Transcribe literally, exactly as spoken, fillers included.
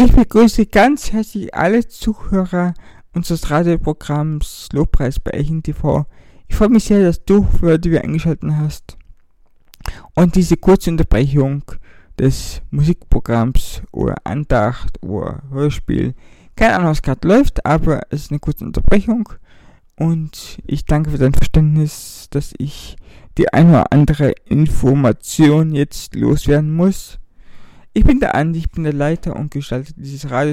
Ich begrüße ganz herzlich alle Zuhörer unseres Radioprogramms Lobpreis bei Echen T V. Ich freue mich sehr, dass du für die eingeschaltet hast. Und diese kurze Unterbrechung des Musikprogramms oder Andacht oder Hörspiel, keine Ahnung, was gerade läuft, aber es ist eine kurze Unterbrechung. Und ich danke für dein Verständnis, dass ich die eine oder andere Information jetzt loswerden muss. Ich bin der Andi, ich bin der Leiter und Gestalter dieses Radios.